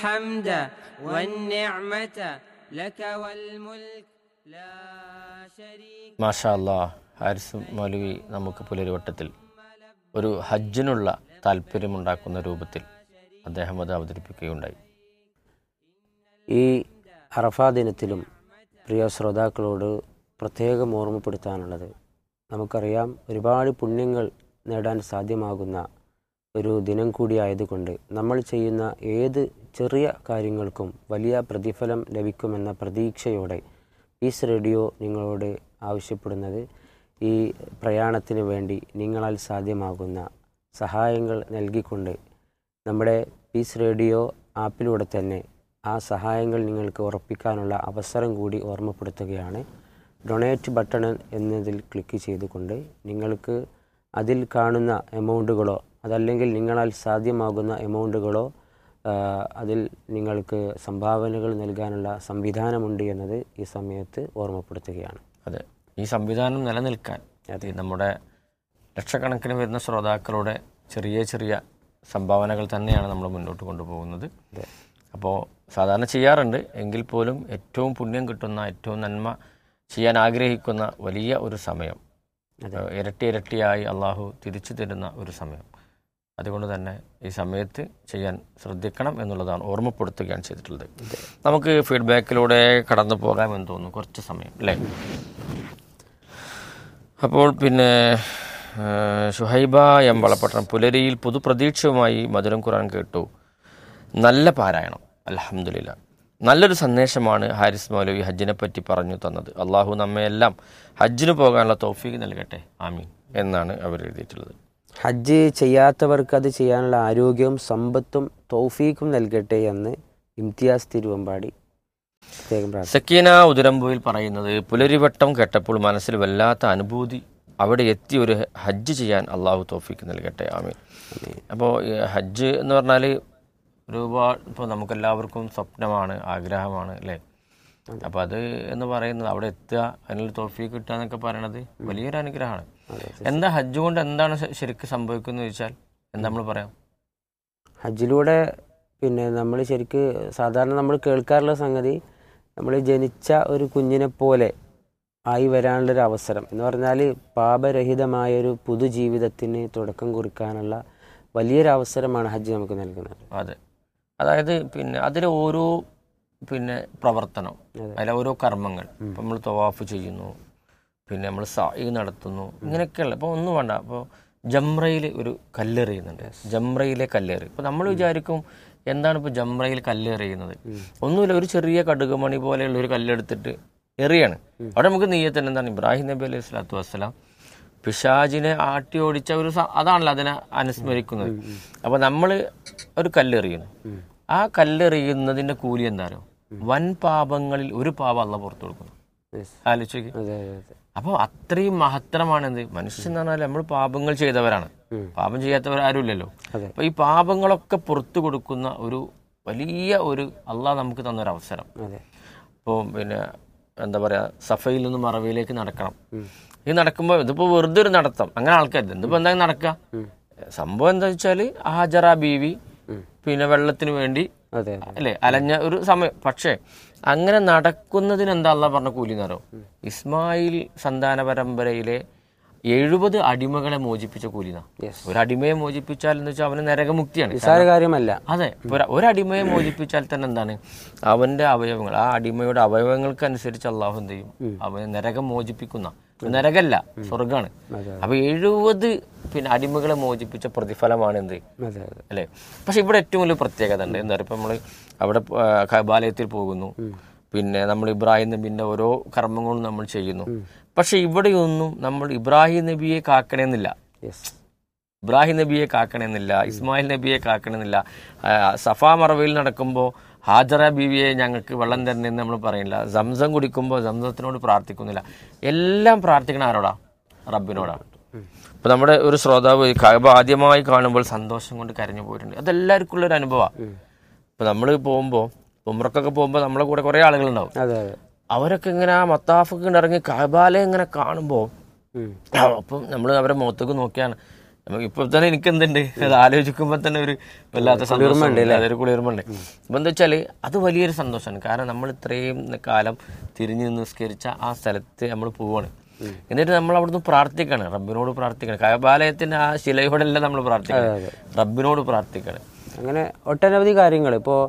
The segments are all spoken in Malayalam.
الحمد والنعمة لك والملك لا شريك. മാഷാ അല്ലാഹ്, ഹാരിസ് മൗലവി നമുക്ക് പുലരിവട്ടത്തിൽ ഒരു ഹജ്ജിനുള്ള താല്പര്യമുണ്ടാക്കുന്ന രൂപത്തിൽ അദ്ദേഹം അത് അവതരിപ്പിക്കുകയുണ്ടായി. ഈ അറഫാ ദിനത്തിലും പ്രിയ ശ്രോതാക്കളോട് പ്രത്യേകം ഓർമ്മപ്പെടുത്താനുള്ളത്, നമുക്കറിയാം ഒരുപാട് പുണ്യങ്ങൾ നേടാൻ സാധ്യമാകുന്ന ഒരു ദിനം കൂടിയായതുകൊണ്ട് നമ്മൾ ചെയ്യുന്ന ഏത് ചെറിയ കാര്യങ്ങൾക്കും വലിയ പ്രതിഫലം ലഭിക്കുമെന്ന പ്രതീക്ഷയോടെ പീസ് റേഡിയോ നിങ്ങളോട് ആവശ്യപ്പെടുന്നത്, ഈ പ്രയാണത്തിന് വേണ്ടി നിങ്ങളാൽ സാധ്യമാകുന്ന സഹായങ്ങൾ നൽകിക്കൊണ്ട് നമ്മുടെ പീസ് റേഡിയോ ആപ്പിലൂടെ തന്നെ ആ സഹായങ്ങൾ നിങ്ങൾക്ക് ഉറപ്പിക്കാനുള്ള അവസരം കൂടി ഓർമ്മപ്പെടുത്തുകയാണ്. ഡൊണേറ്റ് ബട്ടൺ എന്നതിൽ ക്ലിക്ക് ചെയ്തുകൊണ്ട് നിങ്ങൾക്ക് അതിൽ കാണുന്ന എമൗണ്ടുകളോ അതല്ലെങ്കിൽ നിങ്ങളാൽ സാധ്യമാകുന്ന എമൗണ്ടുകളോ അതിൽ നിങ്ങൾക്ക് സംഭാവനകൾ നൽകാനുള്ള സംവിധാനമുണ്ട് എന്നത് ഈ സമയത്ത് ഓർമ്മപ്പെടുത്തുകയാണ്. അതെ, ഈ സംവിധാനം നിലനിൽക്കാൻ നമ്മുടെ ലക്ഷക്കണക്കിന് വരുന്ന ശ്രോതാക്കളുടെ ചെറിയ ചെറിയ സംഭാവനകൾ തന്നെയാണ് നമ്മൾ മുന്നോട്ട് കൊണ്ടുപോകുന്നത്. അപ്പോൾ സാധാരണ ചെയ്യാറുണ്ട്, എങ്കിൽ പോലും ഏറ്റവും പുണ്യം കിട്ടുന്ന, ഏറ്റവും നന്മ ചെയ്യാൻ ആഗ്രഹിക്കുന്ന വലിയ ഒരു സമയം, ഇരട്ടി ഇരട്ടിയായി അള്ളാഹു തിരിച്ചു തരുന്ന ഒരു സമയം. അതുകൊണ്ട് തന്നെ ഈ സമയത്ത് ചെയ്യാൻ ശ്രദ്ധിക്കണം എന്നുള്ളതാണ് ഓർമ്മപ്പെടുത്തുകയാണ് ചെയ്തിട്ടുള്ളത്. നമുക്ക് ഫീഡ്ബാക്കിലൂടെ കടന്നു പോകാമെന്ന് തോന്നുന്നു, കുറച്ച് സമയം അല്ലേ? അപ്പോൾ പിന്നെ ഷുഹൈബ എം വളപട്ടണം, പുലരിയിൽ പുതുപ്രതീക്ഷയുമായി മധുരം ഖുർആൻ കേട്ടു. നല്ല പാരായണം, അൽഹംദുലില്ലാ. നല്ലൊരു സന്ദേശമാണ് ഹാരിസ് മൗലവി ഹജ്ജിനെ പറ്റി പറഞ്ഞു തന്നത്. അള്ളാഹു നമ്മയെല്ലാം ഹജ്ജിന് പോകാനുള്ള തൗഫീഖ് നൽകട്ടെ, ആമീൻ എന്നാണ് അവർ എഴുതിയിട്ടുള്ളത്. ഹജ്ജ് ചെയ്യാത്തവർക്ക് അത് ചെയ്യാനുള്ള ആരോഗ്യവും സമ്പത്തും തൗഫീഖും നൽകട്ടെ എന്ന് ഇംതിയാസ് തിരുവമ്പാടി സക്കീന ഉദരമ്പുവിൽ പറയുന്നത്, പുലരിവട്ടം കേട്ടപ്പോൾ മനസ്സിൽ വല്ലാത്ത അനുഭൂതി, അവിടെ എത്തി ഒരു ഹജ്ജ് ചെയ്യാൻ അള്ളാഹു തൗഫീഖ് നൽകട്ടെ, ആമീൻ. അപ്പോൾ ഹജ്ജ് എന്ന് പറഞ്ഞാൽ ഒരുപാട്, ഇപ്പോൾ നമുക്കെല്ലാവർക്കും സ്വപ്നമാണ്, ആഗ്രഹമാണ് അല്ലേ? അപ്പോൾ അത് എന്ന് പറയുന്നത് അവിടെ എത്തുക, അതിനുള്ള തൗഫീഖ് കിട്ടുക എന്നൊക്കെ പറയണത് വലിയൊരു അനുഗ്രഹമാണ്. എന്താ ഹജ്ജ് കൊണ്ട് എന്താണ് ശരിക്കും സംഭവിക്കുന്നത് ചോദിച്ചാൽ എന്താ നമ്മൾ പറയാം? ഹജ്ജിലൂടെ പിന്നെ നമ്മൾ ശരിക്ക് സാധാരണ നമ്മൾ കേൾക്കാറുള്ള സംഗതി, നമ്മൾ ജനിച്ച ഒരു കുഞ്ഞിനെ പോലെ ആയി വരാനുള്ളൊരു അവസരം എന്ന് പറഞ്ഞാൽ പാപരഹിതമായൊരു പുതുജീവിതത്തിന് തുടക്കം കുറിക്കാനുള്ള വലിയൊരു അവസരമാണ് ഹജ്ജ് നമുക്ക് നൽകുന്നത്. അതെ, അതായത് പിന്നെ അതിലെ ഓരോ പിന്നെ പ്രവർത്തനം, അതിലെ ഓരോ കർമ്മങ്ങൾ, ഇപ്പം നമ്മൾ തവാഫ് ചെയ്യുന്നു, പിന്നെ നമ്മൾ സായി നടത്തുന്നു, ഇങ്ങനെയൊക്കെയുള്ള. ഇപ്പോൾ ഒന്നും വേണ്ട, ഇപ്പോൾ ജംറയിൽ ഒരു കല്ലെറിയുന്നുണ്ട്, ജംറയിലെ കല്ലേറ്. ഇപ്പോൾ നമ്മൾ വിചാരിക്കും എന്താണ് ഇപ്പോൾ ജംറയിൽ കല്ലെറിയുന്നത്? ഒന്നുമില്ല, ഒരു ചെറിയ കടുകുമണി പോലെയുള്ള ഒരു കല്ലെടുത്തിട്ട് എറിയാണ്. അവിടെ നമുക്ക് നെയ്യത്തിന് എന്താണ്, ഇബ്രാഹിം നബി അലൈഹി സ്വലാത്തു വസ്സലാം പിശാചിനെ ആട്ടി ഓടിച്ച ഒരു അതാണല്ലോ അതിനെ അനുസ്മരിക്കുന്നത്. അപ്പോൾ നമ്മൾ ഒരു കല്ലെറിയുന്നു, ആ കല്ലെറിയുന്നതിൻ്റെ കൂലി എന്താണോ? വൻ പാപങ്ങളിൽ ഒരു പാപം അള്ളാഹ് പുറത്തു കൊടുക്കുന്നു. ആലോചിക്ക്. അപ്പോൾ അത്രയും മഹത്തരമാണെന്ത് മനുഷ്യൻ എന്ന് പറഞ്ഞാൽ നമ്മൾ പാപങ്ങൾ ചെയ്തവരാണ്, പാപം ചെയ്യാത്തവരാരുമില്ലല്ലോ. അപ്പോൾ ഈ പാപങ്ങളൊക്കെ പുറത്തു കൊടുക്കുന്ന ഒരു വലിയ ഒരു അള്ളാഹ് നമുക്ക് തന്നൊരവസരം. ഇപ്പോൾ പിന്നെ എന്താ പറയുക, സഫയിൽ നിന്ന് മറവയിലേക്ക് നടക്കണം. ഈ നടക്കുമ്പോൾ ഇതിപ്പോൾ വെറുതെ ഒരു നടത്തം, അങ്ങനെ ആൾക്കാർ ഇതിപ്പോൾ എന്താ നടക്കുക? സംഭവം എന്താ വെച്ചാൽ ഹാജറ ബീവി പിന്നെ വെള്ളത്തിന് വേണ്ടി അല്ലേ അലഞ്ഞ ഒരു സമയം. പക്ഷേ അങ്ങനെ നടക്കുന്നതിന് എന്താ അള്ളാഹ് പറഞ്ഞ കൂലി എന്ന് പറയും? ഇസ്മായിൽ സന്താന പരമ്പരയിലെ 70 അടിമകളെ മോചിപ്പിച്ച കൂലിനാ. ഒരു അടിമയെ മോചിപ്പിച്ചാൽ എന്ന് വെച്ചാൽ അവന് നരകമുക്തിയാണ്, കാര്യമല്ല. അതെ, ഒരു അടിമയെ മോചിപ്പിച്ചാൽ തന്നെ എന്താണ് അവന്റെ അവയവങ്ങൾ, ആ അടിമയുടെ അവയവങ്ങൾക്ക് അനുസരിച്ച് അള്ളാഹു എന്ത് ചെയ്യും? അവനെ നരകം മോചിപ്പിക്കുന്ന, നരകല്ല സ്വർഗാണ്. അപ്പൊ 70 പിന്നെ അടിമകളെ മോചിപ്പിച്ച പ്രതിഫലമാണ് എന്ത് അല്ലേ? പക്ഷെ ഇവിടെ ഏറ്റവും വലിയ പ്രത്യേകത ഉണ്ട്. എന്താ പറയുക, ഇപ്പൊ നമ്മള് അവിടെ കഅബാലയത്തിൽ പോകുന്നു, പിന്നെ നമ്മൾ ഇബ്രാഹിം നബിന്റെ ഓരോ കർമ്മങ്ങളും നമ്മൾ ചെയ്യുന്നു. പക്ഷെ ഇവിടെയൊന്നും നമ്മൾ ഇബ്രാഹിം നബിയെ കാക്കണമെന്നില്ല, ഇബ്രാഹിം നബിയെ കാക്കണമെന്നില്ല, ഇസ്മായിൽ നബിയെ കാക്കണമെന്നില്ല. സഫാ മറവയിൽ നടക്കുമ്പോൾ ഹാജറ ബീവിയെ ഞങ്ങൾക്ക് വെള്ളം തരണമെന്ന് നമ്മൾ പറയില്ല. സംസം കുടിക്കുമ്പോൾ സംസത്തിനോട് പ്രാർത്ഥിക്കുന്നില്ല. എല്ലാം പ്രാർത്ഥിക്കണം ആരോടാ? റബ്ബിനോടാണ്. ഇപ്പൊ നമ്മുടെ ഒരു ശ്രോതാവ് കഅബ ആദ്യമായി കാണുമ്പോൾ സന്തോഷം കൊണ്ട് കരഞ്ഞു പോയിട്ടുണ്ട്. അതെല്ലാവർക്കും ഉള്ളൊരു അനുഭവമാണ്. ഇപ്പൊ നമ്മൾ പോകുമ്പോൾ, ഉംറക്കൊക്കെ പോകുമ്പോൾ നമ്മളെ കൂടെ കുറെ ആളുകളുണ്ടാവും. അവരൊക്കെ ഇങ്ങനെ ആ മത്താഫൊക്കെ ഇറങ്ങി കഅബാലെ ഇങ്ങനെ കാണുമ്പോൾ അപ്പം നമ്മൾ അവരെ മുഖത്തേക്ക് നോക്കിയാണ് നമുക്ക് ഇപ്പോൾ തന്നെ എനിക്ക് എന്തുണ്ട് അത് ആലോചിക്കുമ്പോൾ തന്നെ ഒരു വല്ലാത്ത സന്തോഷം, അതൊരു കുളിർമുണ്ട്. അപ്പം എന്താ വെച്ചാൽ അത് വലിയൊരു സന്തോഷമാണ്. കാരണം നമ്മൾ ഇത്രയും കാലം തിരിഞ്ഞു നിസ്കരിച്ച ആ സ്ഥലത്ത് നമ്മൾ പോവാണ്. എന്നിട്ട് നമ്മൾ അവിടുന്ന് പ്രാർത്ഥിക്കണം, റബ്ബിനോട് പ്രാർത്ഥിക്കണം. കഅബാലയത്തിന്റെ ആ ശിലയോടെല്ല നമ്മൾ പ്രാർത്ഥിക്കണം, റബ്ബിനോട് പ്രാർത്ഥിക്കണം. അങ്ങനെ ഒട്ടനവധി കാര്യങ്ങൾ. ഇപ്പോൾ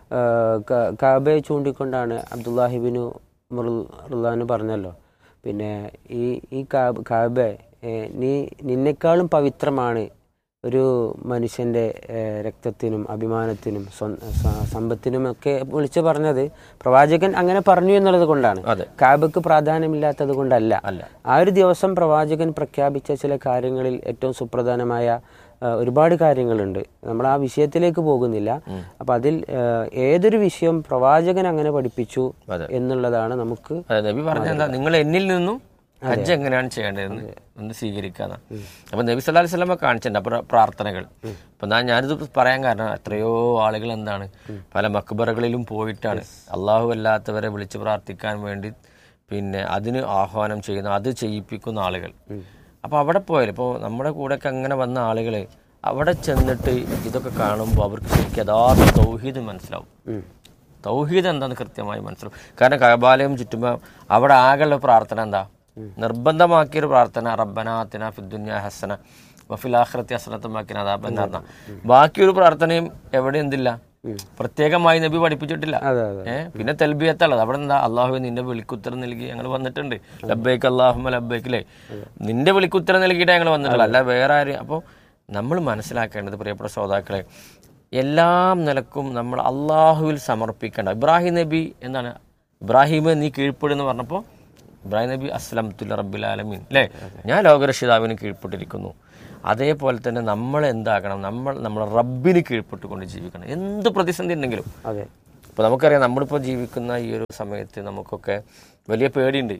കഅബയെ ചൂണ്ടിക്കൊണ്ടാണ് അബ്ദുല്ലാഹിബിനു റുള്ളാന് പറഞ്ഞല്ലോ, പിന്നെ ഈ കഅബ നിന്നെക്കാളും പവിത്രമാണ് ഒരു മനുഷ്യൻ്റെ രക്തത്തിനും അഭിമാനത്തിനും സമ്പത്തിനും ഒക്കെ വിളിച്ചു പറഞ്ഞത് പ്രവാചകൻ അങ്ങനെ പറഞ്ഞു എന്നുള്ളത് കൊണ്ടാണ്. കഅബക്ക് പ്രാധാന്യമില്ലാത്തത് കൊണ്ടല്ല. ആ ഒരു ദിവസം പ്രവാചകൻ പ്രഖ്യാപിച്ച ചില കാര്യങ്ങളിൽ ഏറ്റവും സുപ്രധാനമായ ഒരുപാട് കാര്യങ്ങളുണ്ട്. നമ്മൾ ആ വിഷയത്തിലേക്ക് പോകുന്നില്ല. അപ്പം അതിൽ ഏതൊരു വിഷയം പ്രവാചകൻ അങ്ങനെ പഠിപ്പിച്ചു എന്നുള്ളതാണ് നമുക്ക് നബി പറഞ്ഞ, നിങ്ങൾ എന്നിൽ നിന്നും ഹജ്ജ് എങ്ങനെയാണ് ചെയ്യേണ്ടതെന്ന് ഒന്ന് സ്വീകരിക്കാന്ന്. അപ്പൊ നബി സല്ലല്ലാഹു അലൈഹി വസല്ലം കാണിച്ചിട്ടുണ്ട് അപ്പൊ പ്രാർത്ഥനകൾ. അപ്പൊ ഞാനിത് പറയാൻ കാരണം എത്രയോ ആളുകൾ എന്താണ് പല മക്ബറകളിലും പോയിട്ടാണ് അള്ളാഹു അല്ലാത്തവരെ വിളിച്ച് പ്രാർത്ഥിക്കാൻ വേണ്ടി പിന്നെ അതിന് ആഹ്വാനം ചെയ്യുന്ന, അത് ചെയ്യിപ്പിക്കുന്ന ആളുകൾ. അപ്പോൾ അവിടെ പോയാലും ഇപ്പോൾ നമ്മുടെ കൂടെയൊക്കെ അങ്ങനെ വന്ന ആളുകൾ അവിടെ ചെന്നിട്ട് ഇതൊക്കെ കാണുമ്പോൾ അവർക്ക് ശരിക്കും യഥാർത്ഥ തൗഹീദ് മനസ്സിലാവും. തൗഹീദ് എന്താണെന്ന് കൃത്യമായി മനസ്സിലാവും. കാരണം കഅബാലയം ചുറ്റുമ്പോൾ അവിടെ ആകെയുള്ള പ്രാർത്ഥന എന്താ? നിർബന്ധമാക്കിയൊരു പ്രാർത്ഥന റബ്ബനാ ആതിനാ ഫിദ്ദുനിയ ഹസന വഫിൽ ആഖിറതി ഹസനത്തും വഖിനാ അദാബന്നാർ. ബാക്കിയൊരു പ്രാർത്ഥനയും എവിടെ എന്തില്ല, പ്രത്യേകമായി നബി പഠിപ്പിച്ചിട്ടില്ല. പിന്നെ തൽബിയത്തുള്ളത് അവിടെ എന്താ? അള്ളാഹു നിന്റെ വിളിക്കുത്തരം നൽകി ഞങ്ങൾ വന്നിട്ടുണ്ട്, ലബ്ബൈക്ക് അല്ലാഹുമ്മ ലബ്ബൈക്ക് അല്ലേ, നിന്റെ വിളിക്കുത്തരം നൽകിയിട്ട് ഞങ്ങൾ വന്നിട്ടുള്ള, അല്ല വേറെ ആര്. അപ്പോൾ നമ്മൾ മനസ്സിലാക്കേണ്ടത് പ്രിയപ്പെട്ട ശ്രോതാക്കളെ, എല്ലാം നിലക്കും നമ്മൾ അള്ളാഹുവിൽ സമർപ്പിക്കേണ്ട. ഇബ്രാഹിം നബി എന്താണ്, ഇബ്രാഹിമെ നീ കീഴ്പ്പെടുന്ന് പറഞ്ഞപ്പോൾ ഇബ്രാഹിം നബി അസ്ലംതു റബ്ബിൽ ആലമീൻ അല്ലേ, ഞാൻ ലോകരക്ഷിതാവിന് കീഴ്പ്പെട്ടിരിക്കുന്നു. അതേപോലെ തന്നെ നമ്മൾ എന്താക്കണം, നമ്മൾ റബ്ബിന് കീഴ്പ്പെട്ടുകൊണ്ട് ജീവിക്കണം. എന്ത് പ്രതിസന്ധി ഉണ്ടെങ്കിലും. ഇപ്പോൾ നമുക്കറിയാം, നമ്മളിപ്പോൾ ജീവിക്കുന്ന ഈ ഒരു സമയത്ത് നമുക്കൊക്കെ വലിയ പേടിയുണ്ട്.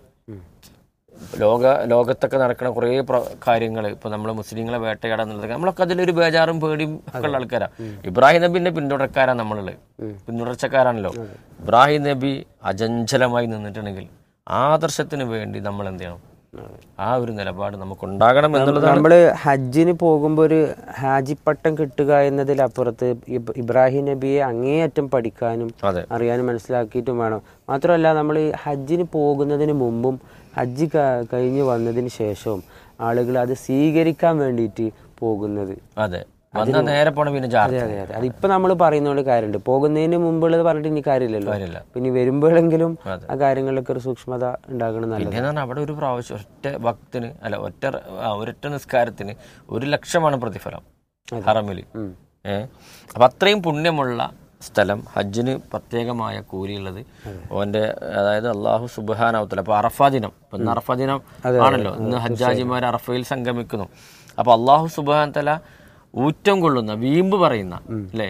ലോകത്തൊക്കെ നടക്കുന്ന കുറേ കാര്യങ്ങൾ, ഇപ്പോൾ നമ്മൾ മുസ്ലിങ്ങളെ വേട്ടയാടാന്നുള്ളത് നമ്മളൊക്കെ അതിലൊരു ബേജാറും പേടിയും ഒക്കെ ഉള്ള ആൾക്കാരാണ്. ഇബ്രാഹിം നബിന്റെ പിന്തുടർക്കാരാണ് നമ്മളുള്ളത്, പിന്തുടർച്ചക്കാരാണല്ലോ. ഇബ്രാഹിം നബി അചഞ്ചലമായി നിന്നിട്ടുണ്ടെങ്കിൽ ആദർശത്തിന് വേണ്ടി നമ്മൾ എന്ത് ചെയ്യണം? ആ ഒരു നിലപാട് നമുക്കുണ്ടാകണം എന്നുള്ളതാണ്. നമ്മൾ ഹജ്ജിന് പോകുമ്പോൾ ഒരു ഹാജിപ്പട്ടം കിട്ടുക എന്നതിലപ്പുറത്ത് ഇബ്രാഹിം നബിയെ അങ്ങേയറ്റം പഠിക്കാനും അറിയാനും മനസ്സിലാക്കിയിട്ടും വേണം. മാത്രമല്ല, നമ്മൾ ഈ ഹജ്ജിന് പോകുന്നതിന് മുമ്പും ഹജ്ജ് കഴിഞ്ഞ് വന്നതിന് ശേഷവും ആളുകൾ അത് സ്വീകരിക്കാൻ വേണ്ടിയിട്ട് പോകുന്നത്. നേരെ പോണ പിന്നെ അതിപ്പോ നമ്മൾ പറയുന്നതുകൊണ്ട് കാര്യമുണ്ട്. പോകുന്നതിന് മുമ്പുള്ളത് പറഞ്ഞിട്ട് ഇനി കാര്യമില്ലല്ലോ. പിന്നെ വരുമ്പോഴെങ്കിലും ആ കാര്യങ്ങളിലൊക്കെ ഒരു സൂക്ഷ്മത ഉണ്ടാകണം. നല്ലതാണ്. അവിടെ ഒരു പ്രാവശ്യം ഒറ്റ ഭക്തന് അല്ല ഒരൊറ്റ നിസ്കാരത്തിന് 1,00,000 പ്രതിഫലം ഹറമില്. അപ്പൊ അത്രയും പുണ്യമുള്ള സ്ഥലം, ഹജ്ജിന് പ്രത്യേകമായ കൂലിയുള്ളത് ഓന്റെ, അതായത് അള്ളാഹു സുബ്ഹാനഹു വ തആല. അപ്പൊ അറഫ ദിനം, ഇന്ന് അറഫ ദിനം ആണല്ലോ, ഇന്ന് ഹജ്ജാജിമാർ അറഫയിൽ സംഗമിക്കുന്നു. അപ്പൊ അള്ളാഹു സുബ്ഹാനഹു വ തആല ഊറ്റം കൊള്ളുന്ന, വീമ്പ് പറയുന്ന അല്ലേ,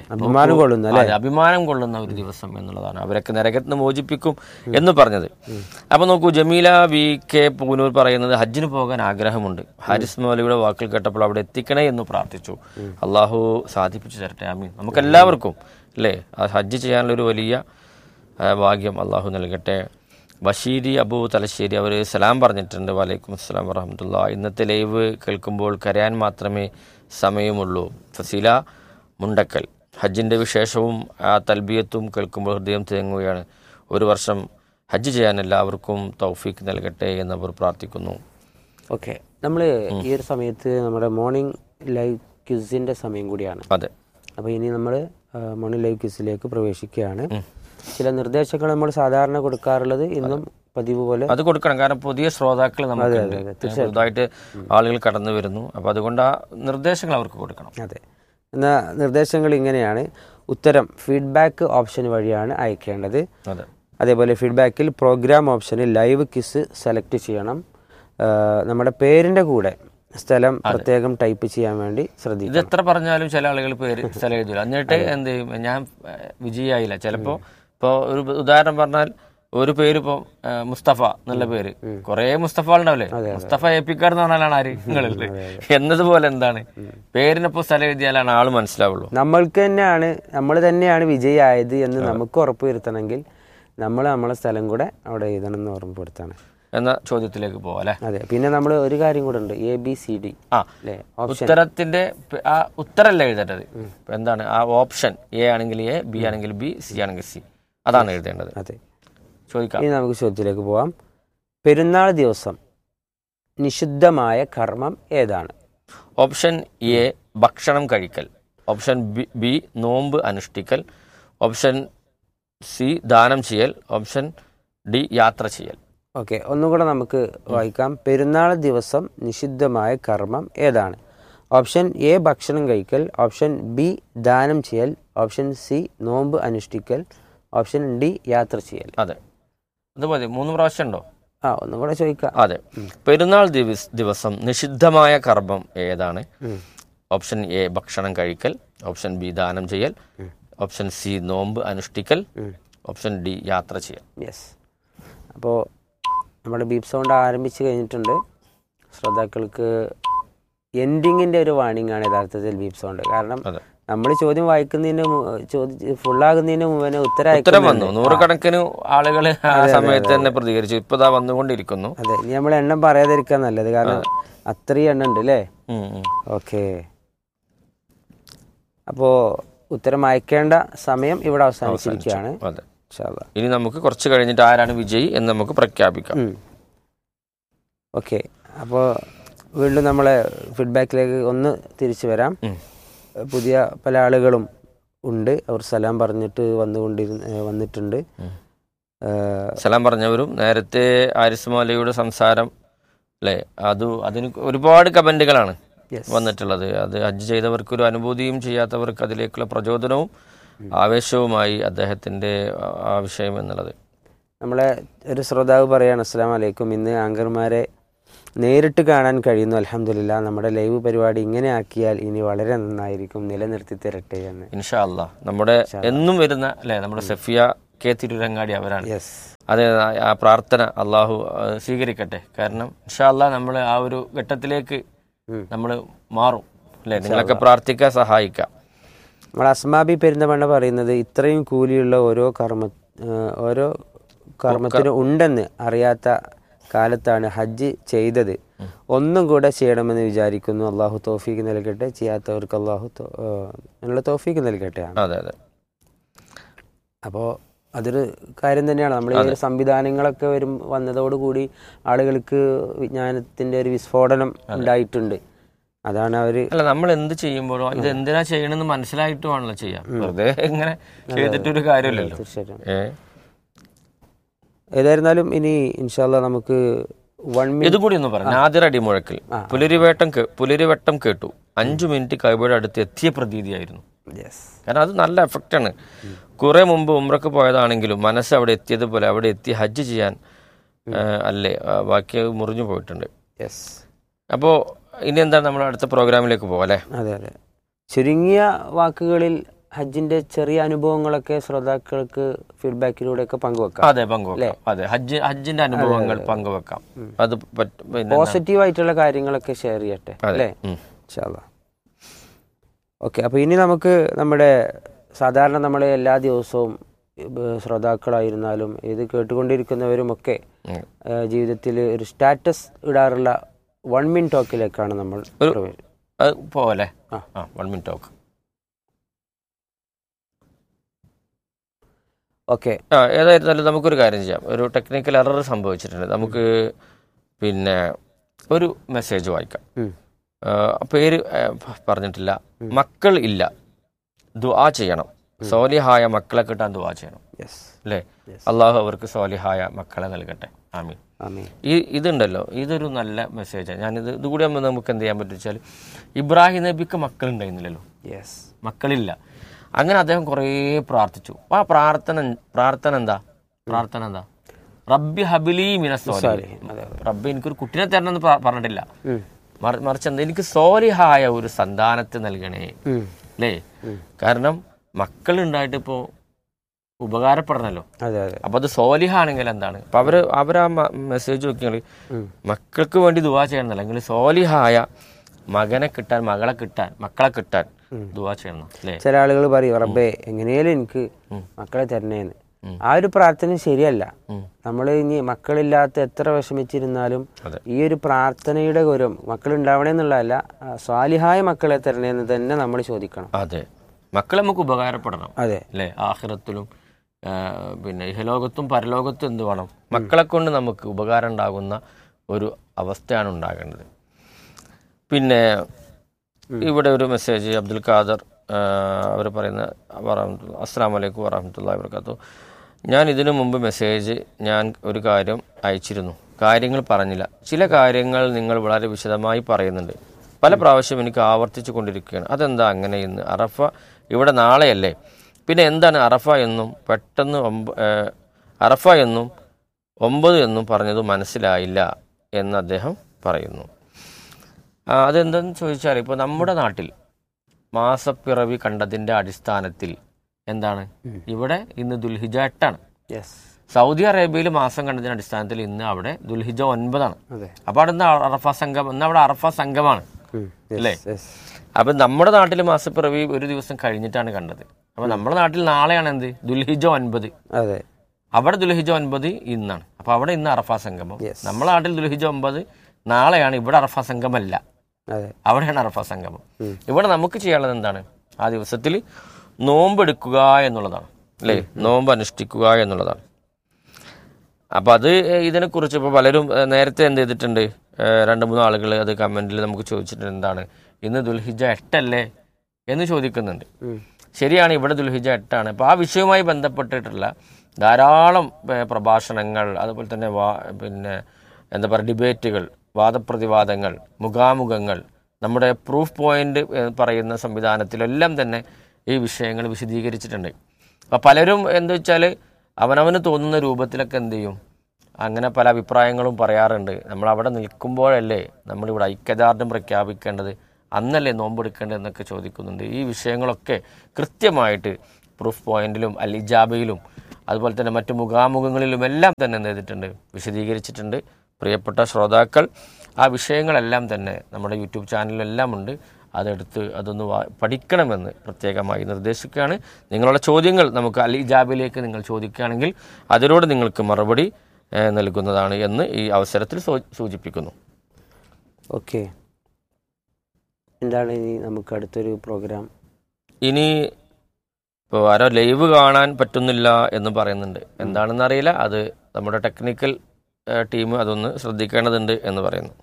അഭിമാനം കൊള്ളുന്ന ഒരു ദിവസം എന്നുള്ളതാണ്. അവരൊക്കെ നരകത്തിന് മോചിപ്പിക്കും എന്ന് പറഞ്ഞത്. അപ്പൊ നോക്കൂ, ജമീല വി കെ പൂനൂർ പറയുന്നത് ഹജ്ജിന് പോകാൻ ആഗ്രഹമുണ്ട്. ഹാരിസ് മൗലവിയുടെ വാക്കുകൾ കേട്ടപ്പോൾ അവിടെ എത്തിക്കണേ എന്ന് പ്രാർത്ഥിച്ചു. അള്ളാഹു സാധിപ്പിച്ചു തരട്ടെ, ആമീൻ. നമുക്കെല്ലാവർക്കും അല്ലേ ഹജ്ജ് ചെയ്യാനുള്ളൊരു വലിയ ഭാഗ്യം അള്ളാഹു നൽകട്ടെ. ബഷീരി അബൂ തലശ്ശേരി അവർ സലാം പറഞ്ഞിട്ടുണ്ട്. വലൈക്കും അസ്സലാം വറഹ്മത്തുള്ളാഹി. ഇന്നത്തെ ലൈവ് കേൾക്കുമ്പോൾ കരയാൻ മാത്രമേ സമയമുള്ളൂ. ഫസീല മുണ്ടക്കൽ. ഹജ്ജിൻ്റെ വിശേഷവും ആ തൽബിയത്തും കേൾക്കുമ്പോൾ ഹൃദയം തേങ്ങുകയാണ്. ഒരു വർഷം ഹജ്ജ് ചെയ്യാൻ എല്ലാവർക്കും തൗഫീഖ് നൽകട്ടെ എന്നവർ പ്രാർത്ഥിക്കുന്നു. ഓക്കെ, നമ്മൾ ഈ ഒരു സമയത്ത് നമ്മുടെ മോർണിംഗ് ലൈവ് ക്വിസിൻ്റെ സമയം കൂടിയാണ്. അതെ. അപ്പോൾ ഇനി നമ്മൾ മോർണിംഗ് ലൈവ് ക്വിസിലേക്ക് പ്രവേശിക്കുകയാണ്. ചില നിർദ്ദേശങ്ങൾ നമ്മൾ സാധാരണ കൊടുക്കാറുള്ളത് ഇന്നും പതിവ് പോലെ അത് കൊടുക്കണം. കാരണം പുതിയ ശ്രോതാക്കൾ നമുക്ക് പുതുതായിട്ട് ആളുകൾ കടന്നു വരുന്നു. അപ്പോൾ അതുകൊണ്ട് ആ നിർദ്ദേശങ്ങൾ അവർക്ക് കൊടുക്കണം. അതെ. എന്നാൽ നിർദ്ദേശങ്ങൾ ഇങ്ങനെയാണ്. ഉത്തരം ഫീഡ്ബാക്ക് ഓപ്ഷൻ വഴിയാണ് അയക്കേണ്ടത്. അതേപോലെ ഫീഡ്ബാക്കിൽ പ്രോഗ്രാം ഓപ്ഷനിൽ ലൈവ് ക്വിസ് സെലക്ട് ചെയ്യണം. നമ്മുടെ പേരിൻ്റെ കൂടെ സ്ഥലം പ്രത്യേകം ടൈപ്പ് ചെയ്യാൻ വേണ്ടി ശ്രദ്ധിക്കും. ഇത് എത്ര പറഞ്ഞാലും ചില ആളുകൾ പേര് സ്ഥലം എഴുതില്ല. എന്നിട്ട് എന്ത് ചെയ്യും, ഞാൻ വിജയായില്ല. ചിലപ്പോൾ ഇപ്പോൾ ഒരു ഉദാഹരണം പറഞ്ഞാൽ, ഒരു പേര് ഇപ്പോൾ മുസ്തഫ എന്നുള്ള പേര്, കുറെ മുസ്തഫകളുണ്ടാവില്ലേ, മുസ്തഫ ഏപ്പിക്കാർ എന്ന് പറഞ്ഞാലാണ് ആര് നിങ്ങളുള്ളത് എന്നതുപോലെ എന്താണ് പേരിനൊപ്പം സ്ഥലം എഴുതിയാലാണ് ആള് മനസ്സിലാവുള്ളൂ. നമ്മൾ തന്നെയാണ് വിജയായത് എന്ന് നമുക്ക് ഉറപ്പുവരുത്തണമെങ്കിൽ നമ്മൾ നമ്മളെ സ്ഥലം കൂടെ അവിടെ എഴുതണം എന്ന് ഓർമ്മപ്പെടുത്താണ്. എന്ന ചോദ്യത്തിലേക്ക് പോവാം അല്ലേ? അതെ. പിന്നെ നമ്മൾ ഒരു കാര്യം കൂടെ ഉണ്ട്, ABCD അല്ലേ? ഉത്തരത്തിന്റെ ആ ഉത്തരല്ല എഴുതേണ്ടത്. എന്താണ് ആ ഓപ്ഷൻ? A ആണെങ്കിൽ A, B ആണെങ്കിൽ B, C ആണെങ്കിൽ C, അതാണ് എഴുതേണ്ടത്. അതെ. ചോദിക്കാം. ഇനി നമുക്ക് ചോദ്യത്തിലേക്ക് പോവാം. പെരുന്നാൾ ദിവസം നിഷിദ്ധമായ കർമ്മം ഏതാണ്? ഓപ്ഷൻ A ഭക്ഷണം കഴിക്കൽ, ഓപ്ഷൻ B നോമ്പ് അനുഷ്ഠിക്കൽ, ഓപ്ഷൻ C ദാനം ചെയ്യൽ, ഓപ്ഷൻ D യാത്ര ചെയ്യൽ. ഓക്കെ, ഒന്നുകൂടെ നമുക്ക് വായിക്കാം. പെരുന്നാൾ ദിവസം നിഷിദ്ധമായ കർമ്മം ഏതാണ്? ഓപ്ഷൻ A ഭക്ഷണം കഴിക്കൽ, ഓപ്ഷൻ B ദാനം ചെയ്യൽ, ഓപ്ഷൻ C നോമ്പ് അനുഷ്ഠിക്കൽ, ഓപ്ഷൻ D യാത്ര ചെയ്യൽ. അതെ, അത് മതി. 3 പ്രാവശ്യം ഉണ്ടോ? ഒന്നും കൂടെ ചോദിക്കാം. അതെ. പെരുന്നാൾ ദിവസം നിഷിദ്ധമായ കർമ്മം ഏതാണ്? ഓപ്ഷൻ A ഭക്ഷണം കഴിക്കൽ, ഓപ്ഷൻ B ദാനം ചെയ്യൽ, ഓപ്ഷൻ C നോമ്പ് അനുഷ്ഠിക്കൽ, ഓപ്ഷൻ D യാത്ര ചെയ്യൽ. യെസ്. അപ്പോൾ നമ്മുടെ ബീപ്പ് സൗണ്ട് ആരംഭിച്ച് കഴിഞ്ഞിട്ടുണ്ട്. ശ്രോതാക്കൾക്ക് എൻഡിങ്ങിൻ്റെ ഒരു വാണിംഗ് ആണ് യഥാർത്ഥത്തിൽ ബീപ്പ് സൗണ്ട്. കാരണം നമ്മൾ ചോദ്യം വായിക്കുന്നതിന് ഫുള്ളാകുന്നതിന് മുമ്പേ ഉത്തരം വന്നു. 100 കണക്കിന് ആളുകൾ ആ സമയത്ത് തന്നെ പ്രതികരിച്ചു. ഇപ്പൊ ഇതാ വന്നുകൊണ്ടിരിക്കുന്നു. അതെ, ഇനി നമ്മൾ എണ്ണം പറയാതിരിക്കാൻ നല്ലത്, കാരണം അത്രയും എണ്ണം ഉണ്ട് അല്ലേ? ഓക്കെ, അപ്പോൾ ഉത്തരം അയക്കേണ്ട സമയം ഇവിടെ അവസാനിച്ചിരിക്കുകയാണ്. ഇനി നമുക്ക് കുറച്ച് കഴിഞ്ഞിട്ട് ആരാണ് വിജയി എന്ന് നമുക്ക് പ്രഖ്യാപിക്കാം. ഓക്കെ, അപ്പോൾ വീണ്ടും നമ്മളെ ഫീഡ്ബാക്കിലേക്ക് ഒന്ന് തിരിച്ചു വരാം. പുതിയ പല ആളുകളും ഉണ്ട്, അവർ സലാം പറഞ്ഞിട്ട് വന്നിട്ടുണ്ട്. സലാം പറഞ്ഞവരും നേരത്തെ ആരിസ് മൗലവിയുടെ സംസാരം അല്ലേ, അതിന് ഒരുപാട് കമന്റുകളാണ് വന്നിട്ടുള്ളത്. അത് ഹജ്ജ് ചെയ്തവർക്ക് ഒരു അനുഭൂതിയും ചെയ്യാത്തവർക്ക് അതിലേക്കുള്ള പ്രചോദനവും ആവേശവുമായി അദ്ദേഹത്തിന്റെ ആ വിഷയം എന്നുള്ളത്. നമ്മളെ ഒരു ശ്രോതാവ് പറയാണ്, അസ്സലാമു അലൈക്കും, ഇന്ന് ആങ്കർമാരെ നേരിട്ട് കാണാൻ കഴിയുന്നു, അൽഹംദുലില്ലാ. നമ്മുടെ ലൈവ് പരിപാടി ഇങ്ങനെ ആക്കിയാൽ ഇനി വളരെ നന്നായിരിക്കും, നിലനിർത്തി തരട്ടെ എന്ന്. ഇൻഷാ അല്ലാ. നമ്മുടെ എന്നും വരുന്ന അല്ലെ, നമ്മുടെ സഫിയ കെ തിരുരങ്ങാടി അവരാണ്. അതെ, ആ പ്രാർത്ഥന അള്ളാഹു സ്വീകരിക്കട്ടെ. കാരണം ഇൻഷാ അല്ലാ നമ്മൾ ആ ഒരു ഘട്ടത്തിലേക്ക് നമ്മൾ മാറും അല്ലെ. നിങ്ങളൊക്കെ പ്രാർത്ഥിക്കാൻ സഹായിക്കാം. നമ്മൾ അസ്മാബി പെരുന്തമണ്ണ പറയുന്നത്, ഇത്രയും കൂലിയുള്ള ഓരോ കർമ്മത്തിനും ഉണ്ടെന്ന് അറിയാത്ത കാലത്താണ് ഹജ്ജ് ചെയ്തത്. ഒന്നും കൂടെ ചെയ്യണമെന്ന് വിചാരിക്കുന്നു. അള്ളാഹു തൗഫീക്ക് നൽകട്ടെ, ചെയ്യാത്തവർക്ക് അള്ളാഹു നല്ല തൗഫീക്ക് നൽകട്ടെ. അതെ അതെ. അപ്പോൾ അതൊരു കാര്യം തന്നെയാണ്. നമ്മൾ ഈ സംവിധാനങ്ങളൊക്കെ വന്നതോടുകൂടി ആളുകൾക്ക് വിജ്ഞാനത്തിന്റെ ഒരു വിസ്ഫോടനം ഉണ്ടായിട്ടുണ്ട്. അതാണ് അവര് അല്ല, നമ്മൾ എന്ത് ചെയ്യുമ്പോഴോ ഇത് എന്തിനാ ചെയ്യണമെന്ന് മനസ്സിലായിട്ടുമാണല്ലോ ചെയ്യാം. വെറുതെ ഇങ്ങനെ ചെയ്തിട്ടൊരു കാര്യമില്ലല്ലോ. തീർച്ചയായിട്ടും. ഏതായിരുന്നാലും ഇനി ഇൻഷാ അല്ലാ നമുക്ക് ഇതുകൂടി ഒന്ന് പറയാം. നാദിർ അടിമുഴക്കൽ പുലരിവട്ടം കേട്ടു. 5 മിനിറ്റ് കൈബയുടെ അടുത്ത് എത്തിയ പ്രതീതിയായിരുന്നു. കാരണം അത് നല്ല എഫക്റ്റാണ്. കുറെ മുമ്പ് ഉംറക്ക് പോയതാണെങ്കിലും മനസ്സ് അവിടെ എത്തിയതുപോലെ അവിടെ എത്തി ഹജ്ജ് ചെയ്യാൻ അല്ലേ, ബാക്കി മുറിഞ്ഞു പോയിട്ടുണ്ട്. അപ്പോൾ ഇനി എന്താണ്, നമ്മൾ അടുത്ത പ്രോഗ്രാമിലേക്ക് പോകാം അല്ലേ? അതെ അതെ. ചുരുങ്ങിയ വാക്കുകളിൽ ഹജ്ജിന്റെ ചെറിയ അനുഭവങ്ങളൊക്കെ ശ്രോതാക്കൾക്ക് ഫീഡ്ബാക്കിലൂടെ ഒക്കെ പങ്കുവെക്കാം. അതെ, പങ്കുവെക്കാം. അതെ, ഹജ്ജിന്റെ അനുഭവങ്ങൾ പങ്കുവെക്കാം. അത് പോസിറ്റീവ് ആയിട്ടുള്ള കാര്യങ്ങളൊക്കെ ഷെയർ ചെയ്യട്ടെ അല്ലേ? ഇൻഷാ അല്ലാ. ഓക്കെ, അപ്പോൾ ഇനി നമുക്ക് നമ്മുടെ സാധാരണ നമ്മളെ എല്ലാ ദിവസവും ശ്രോതാക്കളായിരുന്നാലും ഇത് കേട്ടുകൊണ്ടിരിക്കുന്നവരുമൊക്കെ ജീവിതത്തിൽ ഒരു സ്റ്റാറ്റസ് ഇടാറുള്ള 1 മിനിറ്റ് ടോക്കിലേക്കാണ് നമ്മൾ പോവല്ലേ. 1 മിനിറ്റ് ടോക്ക്. ഓക്കെ, ഏതായിരുന്നാലും നമുക്കൊരു കാര്യം ചെയ്യാം. ഒരു ടെക്നിക്കൽ എറർ സംഭവിച്ചിട്ടുണ്ട്. നമുക്ക് പിന്നെ ഒരു മെസ്സേജ് വായിക്കാം. പേര് പറഞ്ഞിട്ടില്ല. മക്കൾ ഇല്ല, ദുആ ചെയ്യണം. സോലിഹായ മക്കളെ കിട്ടാൻ ദുആ ചെയ്യണം അല്ലേ? അള്ളാഹു അവർക്ക് സോലിഹായ മക്കളെ നൽകട്ടെ. ആമീൻ. ഇതുണ്ടല്ലോ, ഇതൊരു നല്ല മെസ്സേജാണ്. ഇതുകൂടി ആകുമ്പോൾ നമുക്ക് എന്ത് ചെയ്യാൻ പറ്റും വെച്ചാൽ, ഇബ്രാഹിം നബിക്ക് മക്കളുണ്ടായിരുന്നില്ലല്ലോ, മക്കളില്ല. അങ്ങനെ അദ്ദേഹം കുറേ പ്രാർത്ഥിച്ചു. ആ പ്രാർത്ഥന എന്താ? റബ്ബി ഹബിലി മിനസ് സോലിഹീൻ. റബ്ബി എനിക്കൊരു കുട്ടിനെ തരണം എന്ന് പറഞ്ഞിട്ടില്ല, മറിച്ച് എന്താ, എനിക്ക് സോലിഹായ ഒരു സന്താനത്തെ നൽകണേ അല്ലേ? കാരണം മക്കൾ ഉണ്ടായിട്ട് ഇപ്പോ ഉപകാരപ്പെടണല്ലോ. അപ്പൊ അത് സോലിഹാണെങ്കിൽ എന്താണ്? അപ്പൊ അവരാ മെസ്സേജ് നോക്കിയാൽ മക്കൾക്ക് വേണ്ടി ദുആ ചെയ്യണമെന്നല്ല, എങ്കിൽ സോലിഹായ മകനെ കിട്ടാൻ, മക്കളെ കിട്ടാൻ ദുആ ചെയ്യണം അല്ലേ? ചില ആളുകൾ പറയും, റബ്ബേ എങ്ങനെയാലും എനിക്ക് മക്കളെ തരണേന്ന്. ആ ഒരു പ്രാർത്ഥന ശരിയല്ല. നമ്മൾ ഇനി മക്കളില്ലാത്ത എത്ര വിഷമിച്ചിരുന്നാലും ഈ ഒരു പ്രാർത്ഥനയുടെ ഗൗരവം മക്കളുണ്ടാവണമെന്നുള്ളതല്ല, സ്വാലിഹായ മക്കളെ തരണേന്ന് തന്നെ നമ്മൾ ചോദിക്കണം. അതെ, മക്കൾ നമുക്ക് ഉപകാരപ്പെടണം. അതെ അല്ലേ, ആഖിറത്തിലും പിന്നെ ഇഹലോകത്തും പരലോകത്തും എന്ത് വേണം, മക്കളെ കൊണ്ട് നമുക്ക് ഉപകാരം ഉണ്ടാകുന്ന ഒരു അവസ്ഥയാണ് ഉണ്ടാകേണ്ടത്. പിന്നെ ഇവിടെ ഒരു മെസ്സേജ് അബ്ദുൽ ഖാദർ അവർ പറയുന്ന അസ്സലാമു അലൈക്കും വറഹ്മത്തുള്ളാഹി വബറകാതുഹു. ഞാൻ ഇതിനു മുമ്പ് ഞാൻ ഒരു കാര്യം അയച്ചിരുന്നു, കാര്യങ്ങൾ പറഞ്ഞില്ല. ചില കാര്യങ്ങൾ നിങ്ങൾ വളരെ വിശദമായി പറയുന്നുണ്ട്, പല പ്രാവശ്യം എനിക്ക് ആവർത്തിച്ചു കൊണ്ടിരിക്കുകയാണ്. അതെന്താ അങ്ങനെ? ഇന്ന് അറഫ ഇവിടെ നാളെയല്ലേ, പിന്നെ എന്താണ് അറഫ എന്നും പെട്ടെന്ന് അറഫ എന്നും 9 എന്നും പറഞ്ഞത് മനസ്സിലായില്ല എന്ന് അദ്ദേഹം പറയുന്നു. അതെന്തെന്ന് ചോദിച്ചാൽ, ഇപ്പോൾ നമ്മുടെ നാട്ടിൽ മാസപ്പിറവി കണ്ടതിൻ്റെ അടിസ്ഥാനത്തിൽ എന്താണ്, ഇവിടെ ഇന്ന് ദുൽഹിജ 8 ആണ്. സൗദി അറേബ്യയിൽ മാസം കണ്ടതിൻ്റെ അടിസ്ഥാനത്തിൽ ഇന്ന് അവിടെ ദുൽഹിജ 9 ആണ്. അപ്പോൾ അവിടെ അറഫ സംഘം, ഇന്ന് അവിടെ അറഫ സംഘമാണ് അല്ലേ. അപ്പം നമ്മുടെ നാട്ടിൽ മാസപ്പിറവി ഒരു ദിവസം കഴിഞ്ഞിട്ടാണ് കണ്ടത്. അപ്പം നമ്മുടെ നാട്ടിൽ നാളെയാണ് എന്ത്, ദുൽഹിജ 9. അവിടെ ദുൽഹിജ 9 ഇന്നാണ്. അപ്പോൾ അവിടെ ഇന്ന് അറഫ സംഗമം. നമ്മുടെ നാട്ടിൽ ദുൽഹിജ 9 നാളെയാണ്, ഇവിടെ അറഫ സംഗമല്ല, അവിടെയാണ് അറഫ സംഗമം. ഇവിടെ നമുക്ക് ചെയ്യാനുള്ളത് എന്താണ്, ആ ദിവസത്തിൽ നോമ്പെടുക്കുക എന്നുള്ളതാണ് അല്ലേ, നോമ്പ് അനുഷ്ഠിക്കുക എന്നുള്ളതാണ്. അപ്പം അത് ഇതിനെക്കുറിച്ച് ഇപ്പോൾ പലരും നേരത്തെ എന്ത് ചെയ്തിട്ടുണ്ട്, 2-3 ആളുകൾ അത് കമൻറ്റിൽ നമുക്ക് ചോദിച്ചിട്ടുണ്ട്, എന്താണ് ഇന്ന് ദുൽഹിജ 8 അല്ലേ എന്ന് ചോദിക്കുന്നുണ്ട്. ശരിയാണ്, ഇവിടെ ദുൽഹിജ 8 ആണ്. അപ്പോൾ ആ വിഷയവുമായി ബന്ധപ്പെട്ടിട്ടുള്ള ധാരാളം പ്രഭാഷണങ്ങൾ, അതുപോലെ തന്നെ പിന്നെ എന്താ പറയുക, ഡിബേറ്റുകൾ, വാദപ്രതിവാദങ്ങൾ, മുഖാമുഖങ്ങൾ, നമ്മുടെ പ്രൂഫ് പോയിന്റ് പറയുന്ന സംവിധാനത്തിലെല്ലാം തന്നെ ഈ വിഷയങ്ങൾ വിശദീകരിച്ചിട്ടുണ്ട്. അപ്പോൾ പലരും എന്താ വെച്ചാൽ അവനവന് തോന്നുന്ന രൂപത്തിലൊക്കെ എന്ത് ചെയ്യും, അങ്ങനെ പല അഭിപ്രായങ്ങളും പറയാറുണ്ട്. നമ്മൾ അവിടെ നിൽക്കുമ്പോഴല്ലേ നമ്മളിവിടെ ഐക്യദാർഢ്യം പ്രഖ്യാപിക്കേണ്ടത്, അന്നല്ലേ നോമ്പെടുക്കേണ്ടത് എന്നൊക്കെ ചോദിക്കുന്നുണ്ട്. ഈ വിഷയങ്ങളൊക്കെ കൃത്യമായിട്ട് പ്രൂഫ് പോയിന്റിലും അൽ ഇജാബയിലും അതുപോലെ തന്നെ മറ്റു മുഖാമുഖങ്ങളിലും എല്ലാം തന്നെ എന്ത് ചെയ്തിട്ടുണ്ട്, വിശദീകരിച്ചിട്ടുണ്ട്. പ്രിയപ്പെട്ട ശ്രോതാക്കൾ ആ വിഷയങ്ങളെല്ലാം തന്നെ നമ്മുടെ യൂട്യൂബ് ചാനലിലെല്ലാം ഉണ്ട്, അതെടുത്ത് അതൊന്ന് പഠിക്കണമെന്ന് പ്രത്യേകമായി നിർദ്ദേശിക്കുകയാണ്. നിങ്ങളുടെ ചോദ്യങ്ങൾ നമുക്ക് അൽ ഇജാബിലേക്ക് നിങ്ങൾ ചോദിക്കുകയാണെങ്കിൽ അതിനോട് നിങ്ങൾക്ക് മറുപടി നൽകുന്നതാണ് എന്ന് ഈ അവസരത്തിൽ സൂചിപ്പിക്കുന്നു. ഓക്കെ, എന്താണ് ഇനി നമുക്ക് അടുത്തൊരു പ്രോഗ്രാം? ഇനി ഇപ്പോൾ ആരോ ലൈവ് കാണാൻ പറ്റുന്നില്ല എന്ന് പറയുന്നുണ്ട്, എന്താണെന്നറിയില്ല. അത് നമ്മുടെ ടെക്നിക്കൽ ടീം അതൊന്ന് ശ്രദ്ധിക്കേണ്ടതുണ്ട് എന്ന് പറയുന്നു.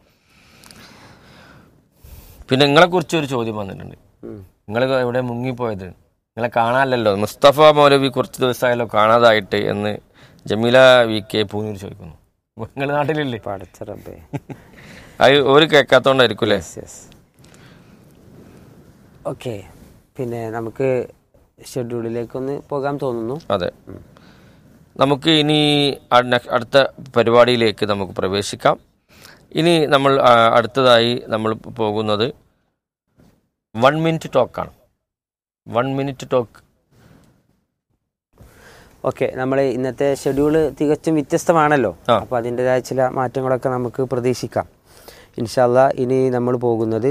പിന്നെ നിങ്ങളെക്കുറിച്ച് ഒരു ചോദ്യം വന്നിട്ടുണ്ട്, നിങ്ങൾ എവിടെ മുങ്ങിപ്പോയത്, നിങ്ങളെ കാണാനല്ലോ, മുസ്തഫ മൗലവി കുറച്ച് ദിവസമായല്ലോ കാണാതായിട്ട് എന്ന് ജമീല VK പൂനൂർ ചോദിക്കുന്നു. നിങ്ങളുടെ നാട്ടിലില്ലേ? അത് ഒരു കേൾക്കാത്തോണ്ടായിരിക്കും അല്ലേ? ഓക്കെ, പിന്നെ നമുക്ക് ഷെഡ്യൂളിലേക്കൊന്ന് പോകാൻ തോന്നുന്നു. അതെ, നമുക്ക് ഇനി അടുത്ത പരിപാടിയിലേക്ക് നമുക്ക് പ്രവേശിക്കാം. ഇനി നമ്മൾ അടുത്തതായി നമ്മൾ പോകുന്നത് 1 മിനിറ്റ് ടോക്കാണ്. 1 minute talk. ഓക്കെ, നമ്മൾ ഇന്നത്തെ ഷെഡ്യൂള് തികച്ചും വ്യത്യസ്തമാണല്ലോ, അപ്പോൾ അതിൻ്റെതായ ചില മാറ്റങ്ങളൊക്കെ നമുക്ക് പ്രതീക്ഷിക്കാം ഇൻഷാ അല്ലാഹ്. ഇനി നമ്മൾ പോകുന്നത്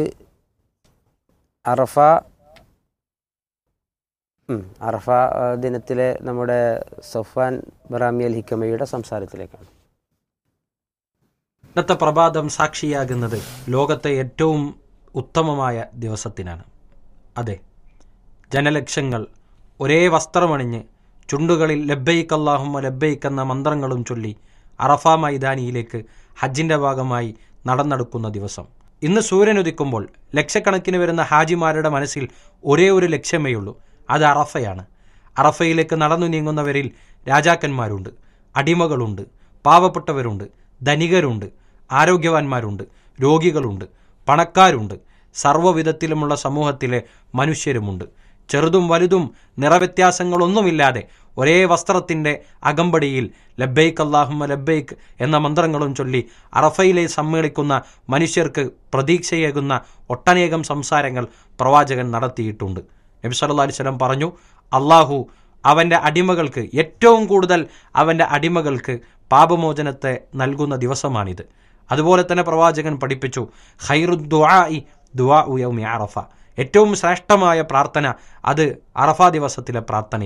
അറഫ ദിനത്തിലെ നമ്മുടെ സഫ്വാൻ ബറാമി അൽ ഹിക്കമയുടെ സംസാരത്തിലേക്കാണ്. ഇന്നത്തെ പ്രഭാതം സാക്ഷിയാകുന്നത് ലോകത്തെ ഏറ്റവും ഉത്തമമായ ദിവസത്തിനാണ്. അതെ, ജനലക്ഷങ്ങൾ ഒരേ വസ്ത്രമണിഞ്ഞ് ചുണ്ടുകളിൽ ലബ്ബൈക്ക് അല്ലാഹുമ്മ ലബ്ബൈക്ക് എന്ന മന്ത്രങ്ങളും ചൊല്ലി അറഫ മൈതാനിയിലേക്ക് ഹജ്ജിൻ്റെ ഭാഗമായി നടന്നെടുക്കുന്ന ദിവസം. ഇന്ന് സൂര്യനുദിക്കുമ്പോൾ ലക്ഷക്കണക്കിന് വരുന്ന ഹാജിമാരുടെ മനസ്സിൽ ഒരേ ഒരു ലക്ഷ്യമേ ഉള്ളൂ, അത് അറഫയാണ്. അറഫയിലേക്ക് നടന്നു നീങ്ങുന്നവരിൽ രാജാക്കന്മാരുണ്ട്, അടിമകളുണ്ട്, പാവപ്പെട്ടവരുണ്ട്, ധനികരുണ്ട്, ആരോഗ്യവാന്മാരുണ്ട്, രോഗികളുണ്ട്, പണക്കാരുണ്ട്, സർവ്വവിധത്തിലുമുള്ള സമൂഹത്തിലെ മനുഷ്യരുമുണ്ട്. ചെറുതും വലുതും നിറവ്യത്യാസങ്ങളൊന്നുമില്ലാതെ ഒരേ വസ്ത്രത്തിൻ്റെ അകമ്പടിയിൽ ലബ്ബൈക്ക് അല്ലാഹുമ്മ ലബ്ബൈക്ക് എന്ന മന്ത്രങ്ങളും ചൊല്ലി അറഫയിലെ സമ്മേളിക്കുന്ന മനുഷ്യർക്ക് പ്രതീക്ഷയേകുന്ന ഒട്ടനേകം സംസാരങ്ങൾ പ്രവാചകൻ നടത്തിയിട്ടുണ്ട്. നബി സല്ലല്ലാഹു അലൈഹി വസല്ലം പറഞ്ഞു, അള്ളാഹു അവൻ്റെ അടിമകൾക്ക്, ഏറ്റവും കൂടുതൽ അവൻ്റെ അടിമകൾക്ക് പാപമോചനത്തെ നൽകുന്ന ദിവസമാണിത്. അതുപോലെ തന്നെ പ്രവാചകൻ പഠിപ്പിച്ചു, ഖൈറുദ്ദുആഇ ദുആഉ യൗമി അറഫ, ഏറ്റവും ശ്രേഷ്ഠമായ പ്രാർത്ഥന അത് അറഫ ദിവസത്തിലെ പ്രാർത്ഥനയാണ്.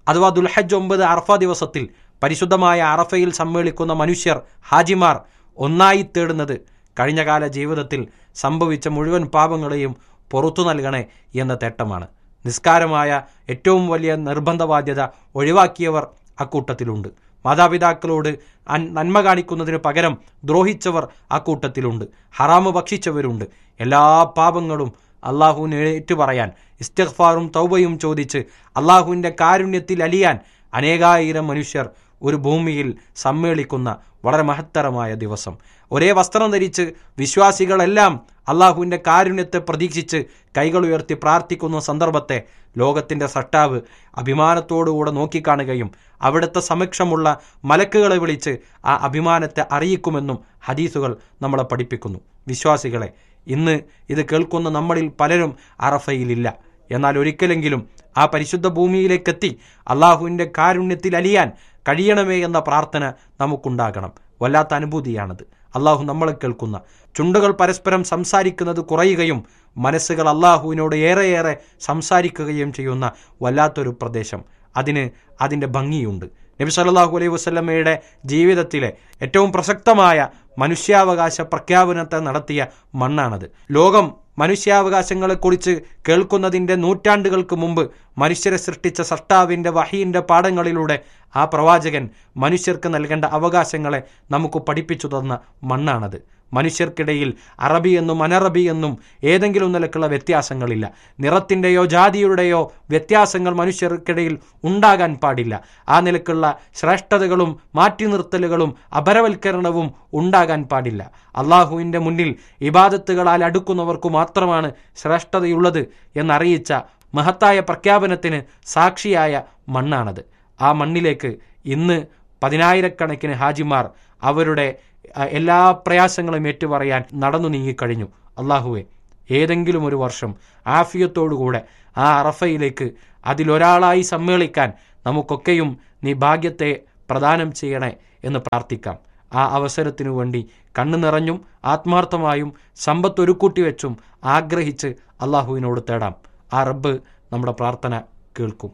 അഥവാ ദുൽഹജ്ജ് 9 അറഫ ദിവസത്തിൽ പരിശുദ്ധമായ അറഫയിൽ സമ്മേളിക്കുന്ന മനുഷ്യർ, ഹാജിമാർ ഒന്നായി തേടുന്നത് കഴിഞ്ഞകാല ജീവിതത്തിൽ സംഭവിച്ച മുഴുവൻ പാപങ്ങളെയും പുറത്തു നൽകണേ എന്ന തേട്ടമാണ്. നിസ്കാരമായ ഏറ്റവും വലിയ നിർബന്ധ ബാധ്യത ഒഴിവാക്കിയവർ അക്കൂട്ടത്തിലുണ്ട്. മാതാപിതാക്കളോട് നന്മ കാണിക്കുന്നതിന് പകരം ദ്രോഹിച്ചവർ അക്കൂട്ടത്തിലുണ്ട്. ഹറാമ് ഭക്ഷിച്ചവരുണ്ട്. എല്ലാ പാപങ്ങളും അള്ളാഹുവിന് ഏറ്റുപറയാൻ, ഇസ്തിഗ്ഫാറും തൗബയും ചോദിച്ച് അള്ളാഹുവിൻ്റെ കാരുണ്യത്തിൽ അലിയാൻ അനേകായിരം മനുഷ്യർ ഒരു ഭൂമിയിൽ സമ്മേളിക്കുന്ന വളരെ മഹത്തരമായ ദിവസം. ഒരേ വസ്ത്രം ധരിച്ച് വിശ്വാസികളെല്ലാം അള്ളാഹുവിൻ്റെ കാരുണ്യത്തെ പ്രതീക്ഷിച്ച് കൈകൾ ഉയർത്തി പ്രാർത്ഥിക്കുന്ന സന്ദർഭത്തെ ലോകത്തിൻ്റെ സൃഷ്ടാവ് അഭിമാനത്തോടുകൂടെ നോക്കിക്കാണുകയും അവിടുത്തെ സമക്ഷമുള്ള മലക്കുകളെ വിളിച്ച് ആ അഭിമാനത്തെ അറിയിക്കുമെന്നും ഹദീസുകൾ നമ്മളെ പഠിപ്പിക്കുന്നു. വിശ്വാസികളെ, ഇന്ന് ഇത് കേൾക്കുന്ന നമ്മളിൽ പലരും അറഫയിലില്ല. എന്നാൽ ഒരിക്കലെങ്കിലും ആ പരിശുദ്ധ ഭൂമിയിലേക്കെത്തി അള്ളാഹുവിൻ്റെ കാരുണ്യത്തിൽ അലിയാൻ കഴിയണമേ എന്ന പ്രാർത്ഥന നമുക്കുണ്ടാകണം. വല്ലാത്ത അനുഭൂതിയാണത്. അള്ളാഹു നമ്മളെ കേൾക്കുന്ന, ചുണ്ടുകൾ പരസ്പരം സംസാരിക്കുന്നത് കുറയുകയും മനസ്സുകൾ അള്ളാഹുവിനോട് ഏറെയേറെ സംസാരിക്കുകയും ചെയ്യുന്ന വല്ലാത്തൊരു പ്രദേശം. അതിൻ്റെ ഭംഗിയുണ്ട്. നബി സല്ലല്ലാഹു അലൈഹി വസല്ലമയുടെ ജീവിതത്തിലെ ഏറ്റവും പ്രസക്തമായ മനുഷ്യാവകാശ പ്രഖ്യാപനത്തെ നടത്തിയ മണ്ണാണത്. ലോകം മനുഷ്യാവകാശങ്ങളെക്കുറിച്ച് കേൾക്കുന്നതിൻ്റെ നൂറ്റാണ്ടുകൾക്ക് മുമ്പ് മനുഷ്യരെ സൃഷ്ടിച്ച സൃഷ്ടാവിൻ്റെ വഹീൻ്റെ പാഠങ്ങളിലൂടെ ആ പ്രവാചകൻ മനുഷ്യർക്ക് നൽകേണ്ട അവകാശങ്ങളെ നമുക്ക് പഠിപ്പിച്ചു തന്ന മണ്ണാണത്. മനുഷ്യർക്കിടയിൽ അറബി എന്നും അനറബി എന്നും ഏതെങ്കിലും നിലക്കുള്ള വ്യത്യാസങ്ങളില്ല. നിറത്തിൻ്റെയോ ജാതിയുടെയോ വ്യത്യാസങ്ങൾ മനുഷ്യർക്കിടയിൽ ഉണ്ടാകാൻ പാടില്ല. ആ നിലക്കുള്ള ശ്രേഷ്ഠതകളും മാറ്റി നിർത്തലുകളും അപരവൽക്കരണവും ഉണ്ടാകാൻ പാടില്ല. അള്ളാഹുവിൻ്റെ മുന്നിൽ ഇബാദത്തുകളാൽ അടുക്കുന്നവർക്ക് മാത്രമാണ് ശ്രേഷ്ഠതയുള്ളത് എന്നറിയിച്ച മഹത്തായ പ്രഖ്യാപനത്തിന് സാക്ഷിയായ മണ്ണാണത്. ആ മണ്ണിലേക്ക് ഇന്ന് 10,000-കണക്കിന് ഹാജിമാർ അവരുടെ എല്ലാ പ്രയാസങ്ങളും ഏറ്റുപറയാൻ നടന്നു നീങ്ങിക്കഴിഞ്ഞു. അള്ളാഹുവെ, ഏതെങ്കിലും ഒരു വർഷം ആഫിയത്തോടുകൂടെ ആ അറഫയിലേക്ക് അതിലൊരാളായി സമ്മേളിക്കാൻ നമുക്കൊക്കെയും നീ ഭാഗ്യത്തെ പ്രദാനം ചെയ്യണേ എന്ന് പ്രാർത്ഥിക്കാം. ആ അവസരത്തിനു വേണ്ടി കണ്ണു നിറഞ്ഞും ആത്മാർത്ഥമായും സമ്പത്തൊരുക്കൂട്ടി വെച്ചും ആഗ്രഹിച്ച് അള്ളാഹുവിനോട് തേടാം. ആ റബ്ബ് നമ്മുടെ പ്രാർത്ഥന കേൾക്കും.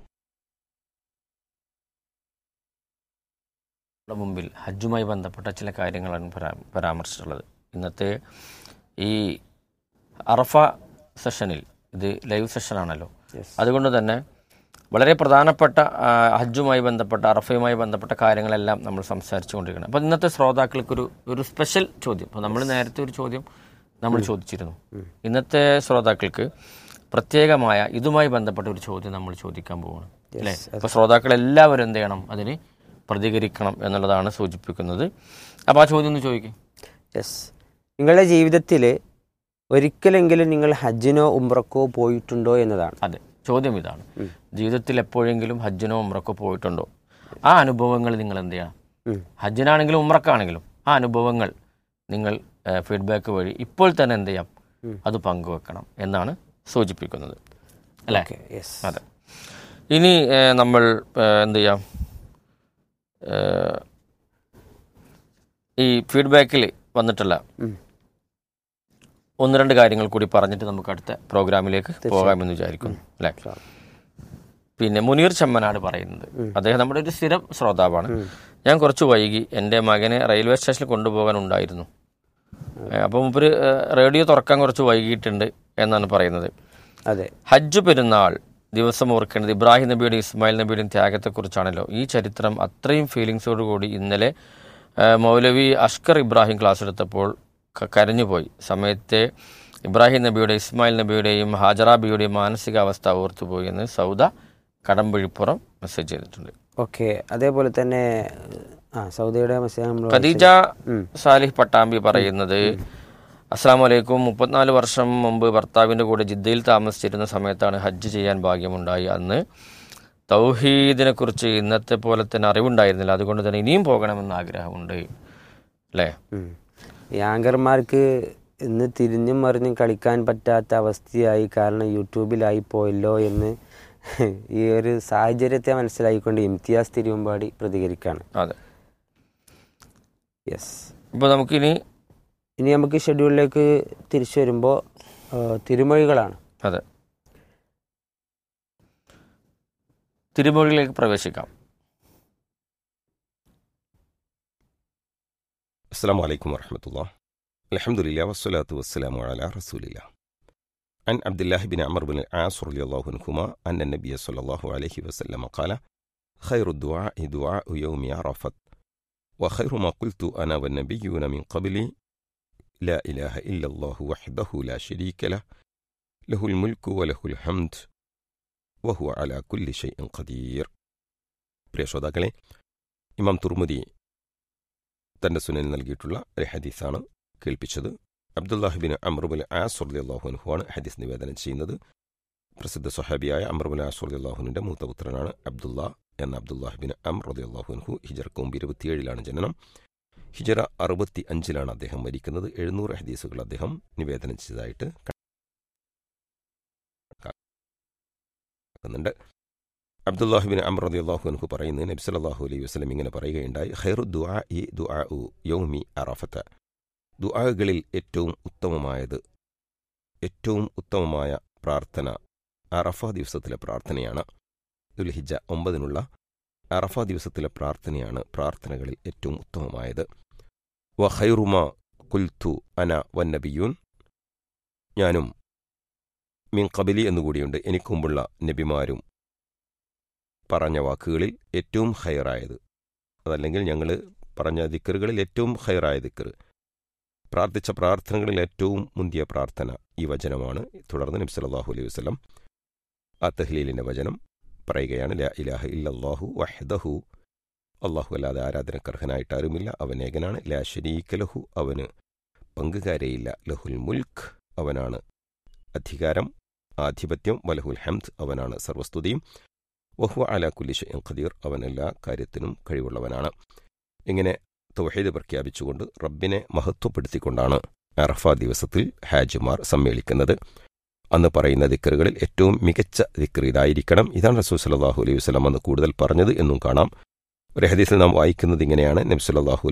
മുമ്പിൽ ഹജ്ജുമായി ബന്ധപ്പെട്ട ചില കാര്യങ്ങളാണ് പരാമർശിച്ചിട്ടുള്ളത്. ഇന്നത്തെ ഈ അറഫ സെഷനിൽ ഇത് ലൈവ് സെഷനാണല്ലോ, അതുകൊണ്ട് തന്നെ വളരെ പ്രധാനപ്പെട്ട ഹജ്ജുമായി ബന്ധപ്പെട്ട അറഫയുമായി ബന്ധപ്പെട്ട കാര്യങ്ങളെല്ലാം നമ്മൾ സംസാരിച്ചു കൊണ്ടിരിക്കണം. അപ്പോൾ ഇന്നത്തെ ശ്രോതാക്കൾക്കൊരു സ്പെഷ്യൽ ചോദ്യം, അപ്പോൾ നമ്മൾ നേരത്തെ ഒരു ചോദ്യം നമ്മൾ ചോദിച്ചിരുന്നു. ഇന്നത്തെ ശ്രോതാക്കൾക്ക് പ്രത്യേകമായ ഇതുമായി ബന്ധപ്പെട്ട ഒരു ചോദ്യം നമ്മൾ ചോദിക്കാൻ പോവുകയാണ് അല്ലേ. അപ്പോൾ ശ്രോതാക്കളെല്ലാവരും എന്ത് ചെയ്യണം, അതിന് പ്രതികരിക്കണം എന്നുള്ളതാണ് സൂചിപ്പിക്കുന്നത്. അപ്പോൾ ആ ചോദ്യം ഒന്ന് ചോദിക്കും. യെസ്, നിങ്ങളുടെ ജീവിതത്തിൽ ഒരിക്കലെങ്കിലും നിങ്ങൾ ഹജ്ജിനോ ഉംറക്കോ പോയിട്ടുണ്ടോ എന്നതാണ്. അതെ, ചോദ്യം ഇതാണ്. ജീവിതത്തിൽ എപ്പോഴെങ്കിലും ഹജ്ജിനോ ഉംറക്കോ പോയിട്ടുണ്ടോ? ആ അനുഭവങ്ങൾ നിങ്ങൾ എന്ത് ചെയ്യണം? ഹജ്ജിനാണെങ്കിലും ഉംറക്കാണെങ്കിലും ആ അനുഭവങ്ങൾ നിങ്ങൾ ഫീഡ്ബാക്ക് വഴി ഇപ്പോൾ തന്നെ എന്ത് ചെയ്യാം, അത് പങ്കുവെക്കണം എന്നാണ് സൂചിപ്പിക്കുന്നത് അല്ലേ. അതെ, ഇനി നമ്മൾ എന്ത് ചെയ്യാം, ഈ ഫീഡ്ബാക്കിൽ വന്നിട്ടുള്ള 1-2 കാര്യങ്ങൾ കൂടി പറഞ്ഞിട്ട് നമുക്ക് അടുത്ത പ്രോഗ്രാമിലേക്ക് പോകാമെന്ന് വിചാരിക്കുന്നു അല്ലേ. പിന്നെ മുനീർ ചെമ്മനാട് പറയുന്നത്, അദ്ദേഹം നമ്മുടെ ഒരു സ്ഥിരം ശ്രോതാവാണ്. ഞാൻ കുറച്ച് വൈകി, എൻ്റെ മകനെ റെയിൽവേ സ്റ്റേഷനിൽ കൊണ്ടുപോകാനുണ്ടായിരുന്നു. അപ്പോൾ മുമ്പ് റേഡിയോ തുറക്കാൻ കുറച്ച് വൈകിയിട്ടുണ്ട് എന്നാണ് പറയുന്നത്. അതെ, ഹജ്ജ് പെരുന്നാൾ ദിവസം ഓർക്കേണ്ടത് ഇബ്രാഹിം നബിയുടെയും ഇസ്മായിൽ നബിയുടെയും ത്യാഗത്തെക്കുറിച്ചാണല്ലോ. ഈ ചരിത്രം അത്രയും ഫീലിങ്സോടുകൂടി ഇന്നലെ മൗലവി അഷ്കർ ഇബ്രാഹിം ക്ലാസ് എടുത്തപ്പോൾ കരഞ്ഞുപോയി. സമയത്തെ ഇബ്രാഹിം നബിയുടെ ഇസ്മായിൽ നബിയുടെയും ഹാജറ ബിയുടെയും മാനസികാവസ്ഥ ഓർത്തുപോയി എന്ന് സൗദ കടമ്പഴിപ്പുറം മെസ്സേജ് ചെയ്തിട്ടുണ്ട്. ഓക്കെ, അതേപോലെ തന്നെ സൗദയുടെ ഖദീജ സാലിഹ് പട്ടാമ്പി പറയുന്നത്, അസ്സലാമു അലൈക്കും. 34 വർഷം മുമ്പ് ഭർത്താവിൻ്റെ കൂടെ ജിദ്ദയിൽ താമസിച്ചിരുന്ന സമയത്താണ് ഹജ്ജ് ചെയ്യാൻ ഭാഗ്യമുണ്ടായി. അന്ന് തൗഹീദിനെ കുറിച്ച് ഇന്നത്തെ പോലെ തന്നെ അറിവുണ്ടായിരുന്നില്ല. അതുകൊണ്ട് തന്നെ ഇനിയും പോകണമെന്ന് ആഗ്രഹമുണ്ട് അല്ലേ. ഈ ആങ്കർമാർക്ക് ഇന്ന് തിരിഞ്ഞും മറിഞ്ഞും കളിക്കാൻ പറ്റാത്ത അവസ്ഥയായി, കാരണം യൂട്യൂബിലായി പോയല്ലോ എന്ന് ഈ ഒരു സാഹചര്യത്തെ മനസ്സിലായിക്കൊണ്ട് ഇംതിയാസ് തിരുവമ്പാടി പ്രതികരിക്കുകയാണ്. അതെ, യെസ്. ഇപ്പോൾ നമുക്കിനി നമുക്ക് ഷെഡ്യൂളിലേക്ക് തിരിച്ചു വരുമ്പോൾ തിരുമൊഴികളാണ്. അതെ, തിരുമൊഴികളിലേക്ക് പ്രവേശിക്കാം. അസ്സലാമു അലൈക്കും വറഹ്മത്തുള്ളാഹി. അൽഹംദുലില്ലാഹി വസ്സലാത്തു വസ്സലാമു അലാ റസൂലില്ലാഹ്. عن عبد الله بن عمرو بن العاص رضي الله عنهما أن النبي صلى الله عليه وسلم قال: خير الدعاء دعاء يوم عرفة وخير ما قلت أنا والنبيون من قبلي لا إله إلا الله وحده لا شريك له له الملك وله الحمد وهو على كل شيء قدير. പ്രിയ ശ്രോതാക്കളെ, ഇമാം തുർമുദി തൻ്റെ സുനനിൽ നൽകിയിട്ടുള്ള ഒരു ഹദീസാണ് കേൾപ്പിച്ചത്. Abdullahi bin Amr bin as റളിയല്ലാഹു അൻഹു ആണ് ഹദീസ് നിവേദനം ചെയ്യുന്നത്. പ്രസിദ്ധ സ്വഹാബിയായ അംർ ബിൻ ആസ് റളിയല്ലാഹു അൻഹുവിന്റെ മൂത്ത പുത്രനാണ് അബ്ദുല്ലാഹി ബിൻ അംർ റളിയല്ലാഹു അൻഹു. ഹിജ്റക്ക് മുമ്പ് 27 ജനനം. ഹിജ്റ 65 അദ്ദേഹം മരിക്കുന്നത്. 700 ഹദീസുകൾ അദ്ദേഹം നിവേദനം ചെയ്തതായിട്ട് ണ്ട്. അബ്ദുല്ലാഹി ബിൻ അംർ റളിയല്ലാഹു അൻഹു പറയുന്നത്, നബി സല്ലല്ലാഹു അലൈഹി വസല്ലം ഇങ്ങനെ പറയുകയുണ്ടായി: ഖൈറു ദുആഇ ദുആഉ യൗമി അറഫത. ദുആകളിൽ ഏറ്റവും ഉത്തമമായ പ്രാർത്ഥന അറഫ ദിവസത്തിലെ പ്രാർത്ഥനയാണ്. ദുൽഹിജ്ജ 9 അറഫ ദിവസത്തിലെ പ്രാർത്ഥനയാണ് പ്രാർത്ഥനകളിൽ ഏറ്റവും ഉത്തമമായത്. വ ഖൈറുമാ ഖുൽതു അന വന്നബിയൂൻ. ഞാനും മിൻ ഖബലി എന്നുകൂടിയുണ്ട്, എനിക്ക് മുമ്പുള്ള നബിമാരും പറഞ്ഞ വാക്കുകളിൽ ഏറ്റവും ഖൈറായത്, അതല്ലെങ്കിൽ ഞങ്ങൾ പറഞ്ഞ ദിക്റുകളിൽ ഏറ്റവും ഖൈറായ ദിക്ർ, പ്രാർത്ഥിച്ച പ്രാർത്ഥനകളിൽ ഏറ്റവും മുന്തിയ പ്രാർത്ഥന ഈ വചനമാണ്. തുടർന്ന് നബി സല്ലല്ലാഹു അലൈഹി വസല്ലം ആ തഹ്ലീലിൻ്റെ വചനം പറയുകയാണ്: ലാ ഇലാഹ ഇല്ലല്ലാഹു വഹ്ദഹു. അല്ലാഹു അല്ലാതെ ആരാധനക്കർഹനായിട്ട് ആരുമില്ല, അവൻ ഏകനാണ്. ലാ ശരീക ലഹു, അവന് പങ്കുകാരെയില്ല. ലഹുൽ മുൽക്ക്, അവനാണ് അധികാരം, ആധിപത്യം. വലഹുൽ ഹംദ്, അവനാണ് സർവസ്തുതിയും. വഹുവ അലാ കുല്ലി ഷൈഇൻ ഖദീർ, അവൻ എല്ലാ കാര്യത്തിനും കഴിവുള്ളവനാണ്. ഇങ്ങനെ തൗഹീദ് പ്രഖ്യാപിച്ചുകൊണ്ട് റബ്ബിനെ മഹത്വപ്പെടുത്തിക്കൊണ്ടാണ് അറഫ ദിവസത്തിൽ ഹാജിമാർ സമ്മേളിക്കുന്നത്. അന്ന് പറയുന്ന ദിക്റുകളിൽ ഏറ്റവും മികച്ച ദിക്ർ ഇതായിരിക്കണം. ഇതാണ് റസൂൽ സല്ലല്ലാഹു അലൈഹി വസല്ലം അന്ന് കൂടുതൽ പറഞ്ഞത് എന്നും കാണാം. ഒരു ഹദീസിൽ നാം വായിക്കുന്നത് ഇങ്ങനെയാണ്: നബി സല്ലല്ലാഹു